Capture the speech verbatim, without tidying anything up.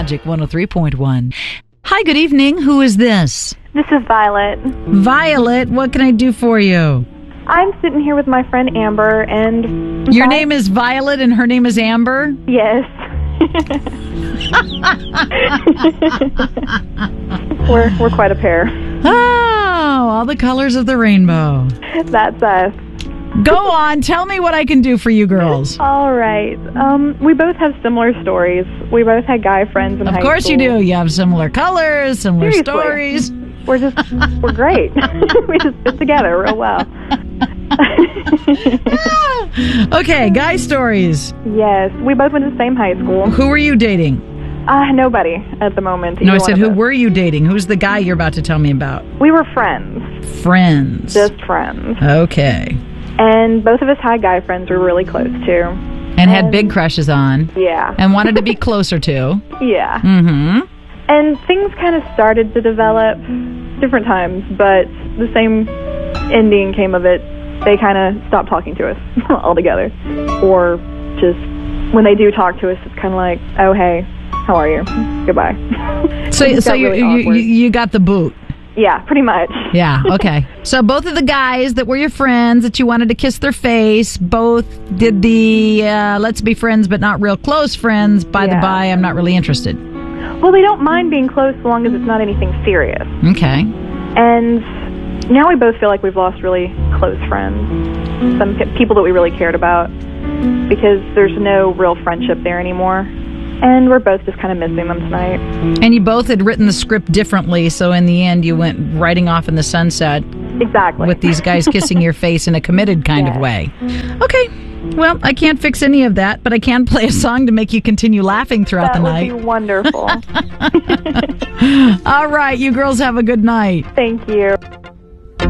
Magic one oh three point one. Hi, good evening. Who is this? This is Violet. Violet, what can I do for you? I'm sitting here with my friend Amber, and... Your name is Violet and her name is Amber? Yes. we're we're quite a pair. Oh, all the colors of the rainbow. That's us. Go on, tell me what I can do for you girls. All right. Um, we both have similar stories. We both had guy friends in high Of school. course you do. You have similar colors, similar Seriously. stories. We're just, we're great. We just fit together real well. Okay, guy stories. Yes. We both went to the same high school. Who were you dating? Uh, nobody at the moment. No, I either said, one who of us. were you dating? Who's the guy you're about to tell me about? We were friends. Friends. Just friends. Okay. And both of us had guy friends we were really close to. And had big crushes on. Yeah. And wanted to be closer to. Yeah. Mm-hmm. And things kind of started to develop different times, but the same ending came of it. They kind of stopped talking to us altogether. Or just, when they do talk to us, it's kind of like, oh, hey, how are you? Goodbye. So, It just so got you, really you, awkward. you you got the boot. Yeah, pretty much. Yeah, okay. So both of the guys that were your friends that you wanted to kiss their face, both did the uh, let's be friends but not real close friends. By the Yeah. by, I'm not really interested. Well, they don't mind being close so long as it's not anything serious. Okay. And now we both feel like we've lost really close friends, some pe- people that we really cared about, because there's no real friendship there anymore. And we're both just kind of missing them tonight. And you both had written the script differently, so in the end you went riding off in the sunset Exactly. with these guys kissing your face in a committed kind Yes. of way. Okay. Well, I can't fix any of that, but I can play a song to make you continue laughing throughout That the would night. be wonderful. All right, you girls have a good night. Thank you.